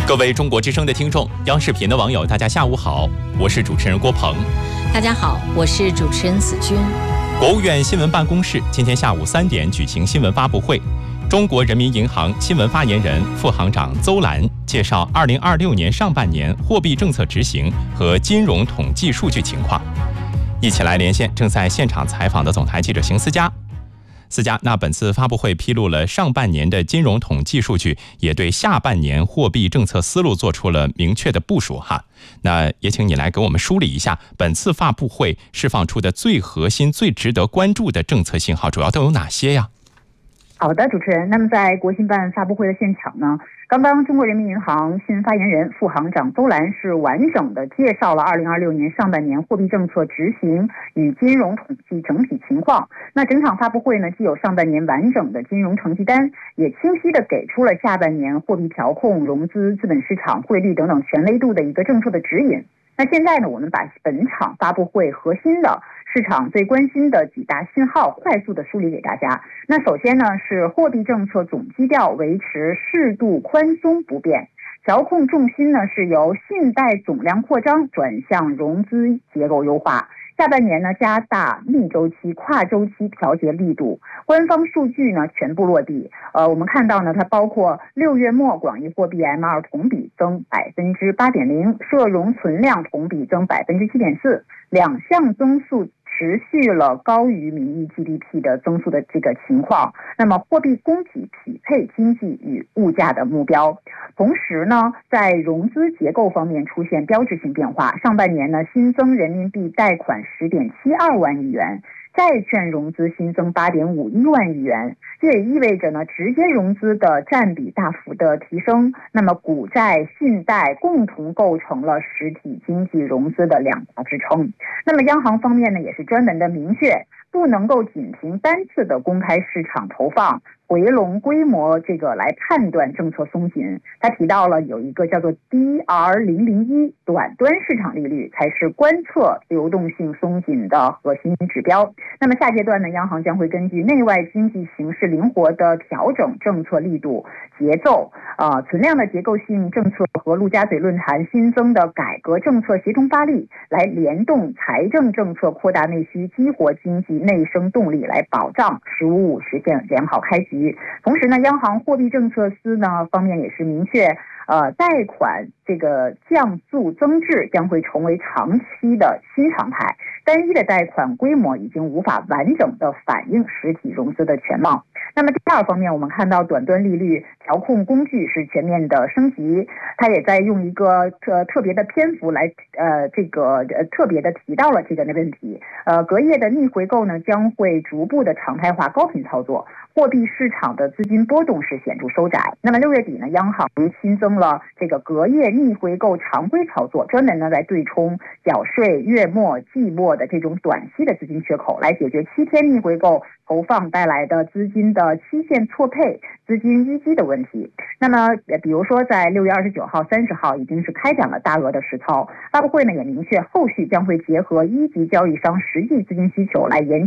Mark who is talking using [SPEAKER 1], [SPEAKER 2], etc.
[SPEAKER 1] 各位中国之声的听众，央视频的网友，大家下午好，我是主持人郭鹏。
[SPEAKER 2] 大家好，我是主持人子君。
[SPEAKER 1] 国务院新闻办公室今天下午3点举行新闻发布会，中国人民银行新闻发言人、副行长邹兰介绍2026年上半年货币政策执行和金融统计数据情况。一起来连线正在现场采访的总台记者邢思佳。思佳，那本次发布会披露了上半年的金融统计数据，也对下半年货币政策思路做出了明确的部署哈。那也请你来给我们梳理一下本次发布会释放出的最核心、最值得关注的政策信号，主要都有哪些呀？
[SPEAKER 3] 好的，主持人。那么在国新办发布会的现场呢，刚刚中国人民银行新闻发言人、副行长邹兰是完整的介绍了2026年上半年货币政策执行与金融统计整体情况。那整场发布会呢，既有上半年完整的金融成绩单，也清晰的给出了下半年货币调控、融资、资本市场、汇率等等全维度的一个政策的指引。那现在呢，我们把本场发布会核心的市场最关心的几大信号快速的梳理给大家。那首先呢，是货币政策总基调维持适度宽松不变，调控重心呢是由信贷总量扩张转向融资结构优化。下半年呢，加大逆周期、跨周期调节力度。官方数据呢全部落地。我们看到呢，它包括6月末广义货币 M2 同比增8.0%，社融存量同比增7.4%，两项增速持续了高于名义 GDP 的增速的这个情况。那么货币供给匹配经济与物价的目标。同时呢，在融资结构方面出现标志性变化。上半年呢，新增人民币贷款10.72万亿元，债券融资新增8.51万亿元。这也意味着呢，直接融资的占比大幅的提升。那么股债、信贷共同构成了实体经济融资的两大支撑。那么央行方面呢，也是专门的明确，不能够仅凭单次的公开市场投放回笼规模这个来判断政策松紧。他提到了有一个叫做 DR001 短端市场利率才是观测流动性松紧的核心指标。那么下阶段呢，央行将会根据内外经济形势灵活的调整政策力度节奏，存量的结构性政策和陆家嘴论坛新增的改革政策协同发力，来联动财政政策扩大内需，激活经济内生动力，来保障“十五五”实现良好开局。同时呢，央行货币政策司呢方面也是明确，贷款这个降速增质将会成为长期的新常态。单一的贷款规模已经无法完整的反映实体融资的全貌。那么第二方面，我们看到短端利率调控工具是全面的升级，它也在用一个特别的篇幅来特别的提到了这个的问题。隔夜的逆回购呢将会逐步的常态化高频操作，货币市场的资金波动是显著收窄。那么6月底呢，央行新增了这个隔夜逆回购常规操作，专门呢来对冲缴税月末、季末的这种短期的资金缺口，来解决7天逆回购投放带来的资金的期限错配、资金淤积的问题。那么比如说在6月29号、30号已经是开展了大额的实操。发布会呢也明确，后续将会结合一级交易商实际资金需求来研